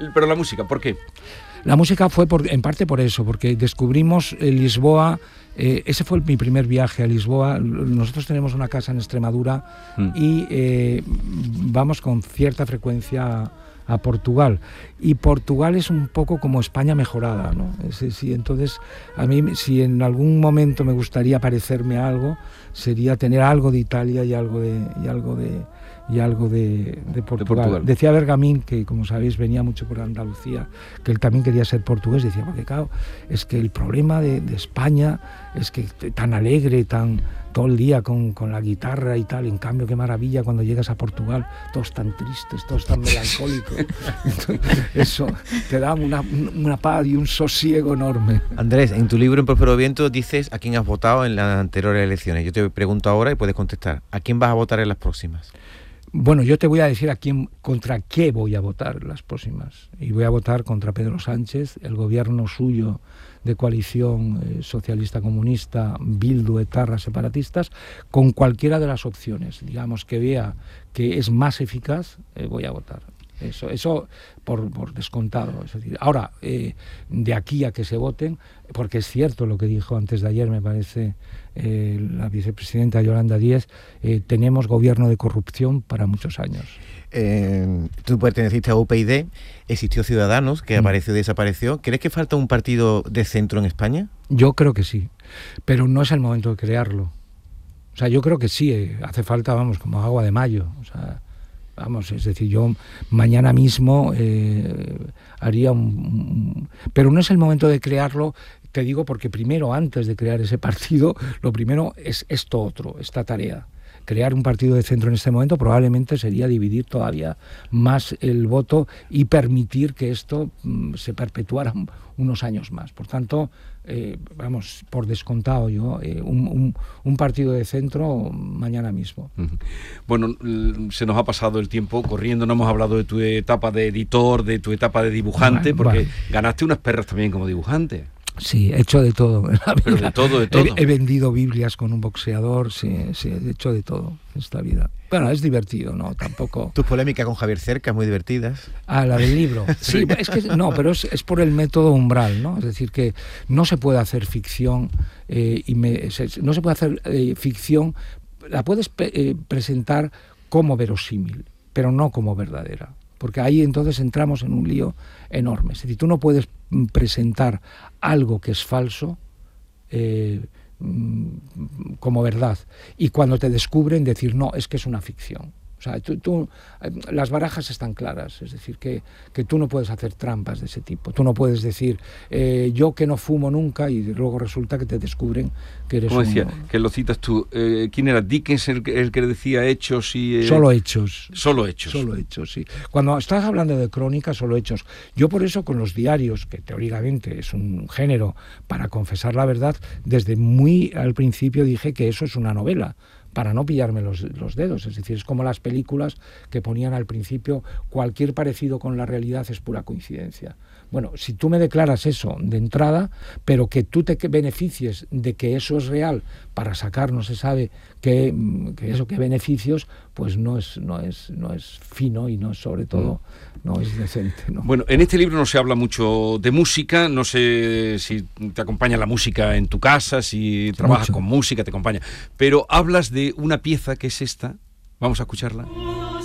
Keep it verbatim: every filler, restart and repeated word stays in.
Pero la música, ¿por qué? La música fue por, en parte por eso, porque descubrimos eh, Lisboa. Eh, ese fue mi primer viaje a Lisboa. Nosotros tenemos una casa en Extremadura mm. y eh, vamos con cierta frecuencia a, a Portugal. Y Portugal es un poco como España mejorada, ¿no? Es, sí, entonces, a mí, si en algún momento me gustaría parecerme a algo, sería tener algo de Italia y algo de... Y algo de y algo de, de, Portugal. de Portugal. Decía Bergamín, que como sabéis venía mucho por Andalucía, que él también quería ser portugués. Decía, porque claro, es que el problema de, de España es que tan alegre, tan todo el día con, con la guitarra y tal, en cambio qué maravilla cuando llegas a Portugal, todos tan tristes, todos tan melancólicos. Entonces, eso te da una, una paz y un sosiego enorme. Andrés, en tu libro En Próspero Viento dices a quién has votado en las anteriores elecciones. Yo te pregunto ahora y puedes contestar, ¿a quién vas a votar en las próximas? Bueno, yo te voy a decir a quién, contra qué voy a votar las próximas. Y voy a votar contra Pedro Sánchez, el gobierno suyo de coalición eh, socialista-comunista, Bildu, etarra, separatistas, con cualquiera de las opciones, digamos, que vea que es más eficaz, eh, voy a votar. Eso, eso por, por descontado. Es decir, ahora, eh, de aquí a que se voten, porque es cierto lo que dijo antes de ayer, me parece, eh, la vicepresidenta Yolanda Díez, eh, tenemos gobierno de corrupción para muchos años. Eh, tú perteneciste a U P YD, existió Ciudadanos, que mm. apareció y desapareció. ¿Crees que falta un partido de centro en España? Yo creo que sí, pero no es el momento de crearlo. O sea, yo creo que sí, eh, hace falta, vamos, como agua de mayo, o sea... Vamos, es decir, yo mañana mismo eh, haría un, un... Pero no es el momento de crearlo, te digo, porque primero, antes de crear ese partido, lo primero es esto otro, esta tarea. Crear un partido de centro en este momento probablemente sería dividir todavía más el voto y permitir que esto mm, se perpetuara unos años más. Por tanto, eh, vamos, por descontado yo, eh, un, un, un partido de centro mañana mismo. Uh-huh. Bueno, se nos ha pasado el tiempo corriendo, no hemos hablado de tu etapa de editor, de tu etapa de dibujante, bueno, porque bueno. Ganaste unas perras también como dibujante. Sí, he hecho de todo en la vida. Pero de todo, de todo. He, he vendido Biblias con un boxeador, sí, sí, he hecho de todo en esta vida. Bueno, es divertido, ¿no? Tampoco... Tus polémicas con Javier Cercas, muy divertidas. Ah, la del libro. Sí, es que no, pero es, es por el método umbral, ¿no? Es decir, que no se puede hacer ficción, eh, y me, se, no se puede hacer eh, ficción, la puedes pre, eh, presentar como verosímil, pero no como verdadera. Porque ahí entonces entramos en un lío enorme. Es decir, tú no puedes presentar algo que es falso eh, como verdad y cuando te descubren decir no, es que es una ficción. O sea, tú, tú, las barajas están claras, es decir, que, que tú no puedes hacer trampas de ese tipo. Tú no puedes decir, eh, yo que no fumo nunca, y luego resulta que te descubren que eres Como un... decía, que lo citas tú, eh, ¿quién era? ¿Dickens el, el que decía hechos y...? Eh... Solo hechos. Solo hechos. Solo hechos, sí. Cuando estás hablando de crónica, solo hechos. Yo por eso con los diarios, que teóricamente es un género para confesar la verdad, desde muy al principio dije que eso es una novela, para no pillarme los, los dedos. Es decir, es como las películas que ponían al principio, cualquier parecido con la realidad es pura coincidencia. Bueno, si tú me declaras eso de entrada, pero que tú te beneficies de que eso es real para sacar no se sabe qué, que eso, qué beneficios, pues no es, no es, no es fino y no es, sobre todo, no es decente, ¿no? Bueno, en este libro no se habla mucho de música, no sé si te acompaña la música en tu casa, si trabajas mucho con música, te acompaña, pero hablas de una pieza que es esta, vamos a escucharla.